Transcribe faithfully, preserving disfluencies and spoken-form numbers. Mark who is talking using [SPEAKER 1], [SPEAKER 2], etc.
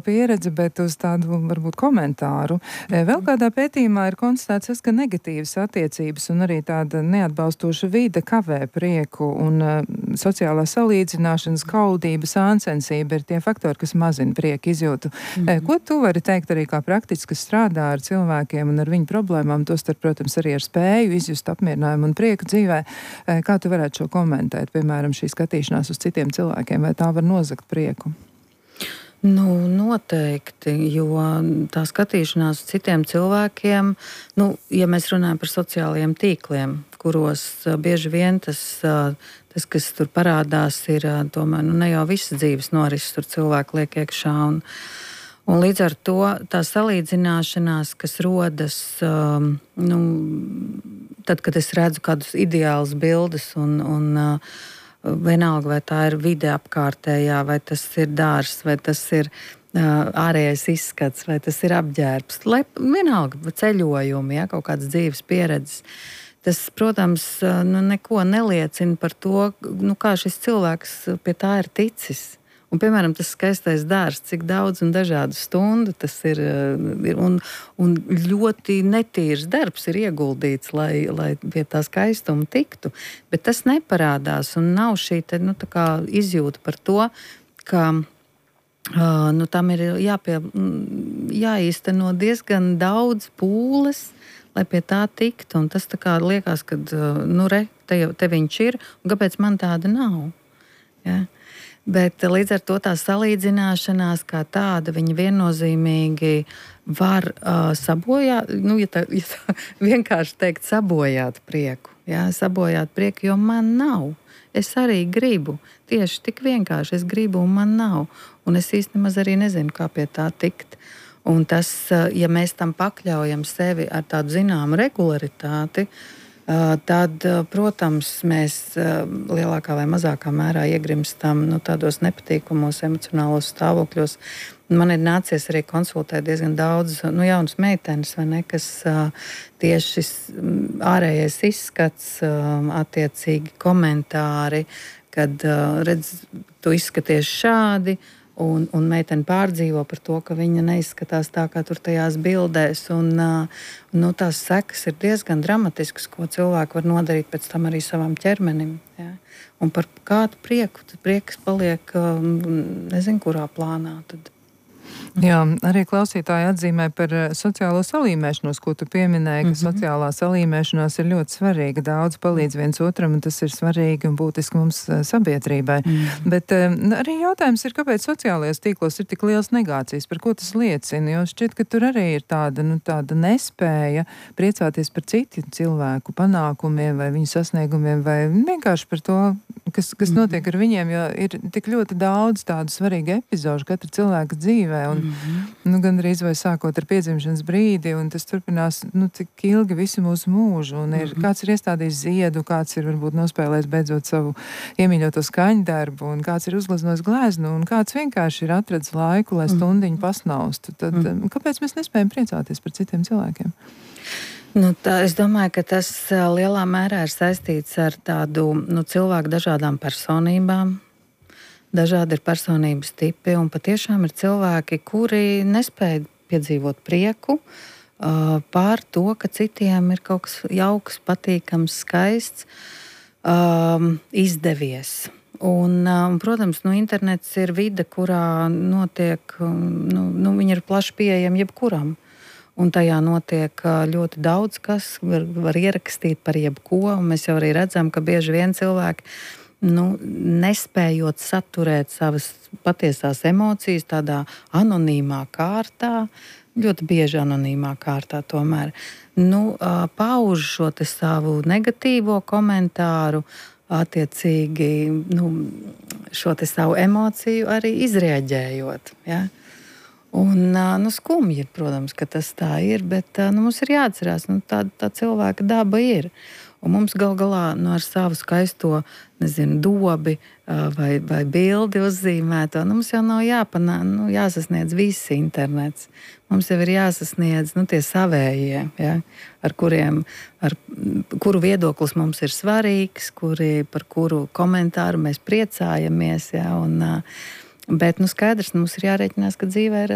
[SPEAKER 1] pieredzi, bet uz tādu varbūt komentāru. Vēl kādā pētījumā ir konstatēts, ka negatīvas attiecības un arī tāda neatbalstoša vide kavē prieku un uh, sociālā salīdzināšanas, kaudība, sāncensība ir tie faktori, kas mazina prieku izjūtu. Mm-hmm. Ko tu vari teikt arī kā praktiski, kas strādā ar cilvēkiem un ar viņu problēmām, tostarp, protams, arī ar spēju izjust apmierinājumu un prieku dzīvē? Kā tu varētu šo komentēt, piemēram, šī skatīšanās uz citiem cilvēkiem, vai tā var nozagt prieku?
[SPEAKER 2] Nu, noteikti, jo tā skatīšanās uz citiem cilvēkiem, nu, ja mēs runājam par sociālajiem tīkliem, kuros bieži vien tas, tas kas tur parādās, ir tomēr nu, ne jau visas dzīves norises tur cilvēki liek iekšā. Un, un līdz ar to tā salīdzināšanās, kas rodas, um, nu, tad, kad es redzu kādus ideālus bildes un, un uh, vienalga, vai tā ir vide apkārtējā, vai tas ir dārzs, vai tas ir uh, ārējais izskats, vai tas ir apģērbs, lai vienalga ceļojumi, ja, kaut kādas dzīves pieredzes. Tas, protams, nu, neko neliecina par to, nu, kā šis cilvēks pie tā ir ticis. Un, piemēram, tas skaistais dārzs, cik daudz un dažādu stundu tas ir, un, un ļoti netīrs darbs ir ieguldīts, lai, lai pie tā skaistuma tiktu. Bet tas neparādās un nav šī te, nu, tā kā izjūta par to, ka uh, nu, tam ir jāpie, jāīsteno diezgan daudz pūles, lai pie tā tiktu. Un tas tā kā liekas, ka nu, re, te, te viņš ir, un kāpēc man tāda nav? Ja? Bet līdz ar to tā salīdzināšanās kā tāda, viņa viennozīmīgi var uh, sabojāt, nu, ja tā, ja tā vienkārši teikt, sabojāt prieku. Jā, sabojāt prieku, jo man nav. Es arī gribu. Tieši tik vienkārši es gribu un man nav. Un es īstenībā arī nezinu, kā pie tā tikt. Un tas, ja mēs tam pakļaujam sevi ar tādu zināmu regularitāti, tad, protams, mēs lielākā vai mazākā mērā iegrimstam nu, tādos nepatīkamos emocionālos stāvokļos. Man ir nācies arī konsultēt diezgan daudz nu, jaunas meitenes, vai ne, kas tieši šis ārējais izskats, attiecīgi komentāri, kad redz, tu izskaties šādi, Un, un meitene pārdzīvo par to, ka viņa neizskatās tā, kā tur tajās bildēs. Un, nu, tās sekas ir diezgan dramatiskas, ko cilvēki var nodarīt pēc tam arī savam ķermenim. Ja? Un par kādu prieku, tad prieks paliek nezinu, kurā plānā tad.
[SPEAKER 1] Jā, arī klausītāji atzīmē par sociālo salīmēšanos, ko tu pieminēji, ka mm-hmm. sociālā salīmēšanās ir ļoti svarīga. Daudz palīdz viens otram, un tas ir svarīgi un būtiski mums sabiedrībai. Mm-hmm. Bet arī jautājums ir, kāpēc sociālajos tīklos ir tik liels negācijas, par ko tas liecina, jo šķiet, ka tur arī ir tāda, nu, tāda nespēja priecāties par citu cilvēku panākumiem vai viņu sasniegumiem, vai vienkārši par to, kas, kas notiek ar viņiem, jo ir tik ļoti daudz tādu svarīgu epizodu katra cilvēka dzīvē, un mm-hmm. nu, gan arī vai sākot ar piedzimšanas brīdi, un tas turpinās, nu, tik ilgi visu mūsu mūžu, un ir, mm-hmm. kāds ir iestādījis ziedu, kāds ir varbūt nospēlējis beidzot savu iemīļoto skaņdarbu, un kāds ir uzgleznojis gleznu, un kāds vienkārši ir atradis laiku, lai stundiņu pasnaustu. Tad mm-hmm. kāpēc mēs nespējam priecāties par citiem cilvēkiem?
[SPEAKER 2] Nu, tā, es domāju, ka tas lielā mērā ir saistīts ar tādu nu, cilvēku dažādām personībām. Dažādi ir personības tipi, un patiešām ir cilvēki, kuri nespēj piedzīvot prieku uh, pār to, ka citiem ir kaut kas jauks, patīkams, skaists, um, izdevies. Un, um, protams, nu, internets ir vide, kurā notiek, nu, nu, viņa ir plaši pieejama jebkuram. Un tajā notiek ļoti daudz, kas var, var ierakstīt par jebko. Un mēs jau arī redzam, ka bieži vien cilvēki, nu, nespējot saturēt savas patiesās emocijas tādā anonīmā kārtā, ļoti bieži anonīmā kārtā tomēr, nu, pauž šo te savu negatīvo komentāru, attiecīgi nu, šo te savu emociju arī izrēģējot. Ja? Un, nu, skumji ir, protams, ka tas tā ir, bet nu, mums ir jāatcerās, nu, tā, tā cilvēka daba ir. Un mums gal galā nu, ar savu skaisto, nezinu, dobi vai, vai bildi uzzīmēto, nu, mums jau nav jāpanā, nu, jāsasniedz viss internets. Mums jau ir jāsasniedz nu, tie savējie, ja, ar kuriem, ar kuru viedoklis mums ir svarīgs, kuri, par kuru komentāru mēs priecājamies. Ja, un, bet nu, skaidrs, mums ir jārēķinās, ka dzīvē ir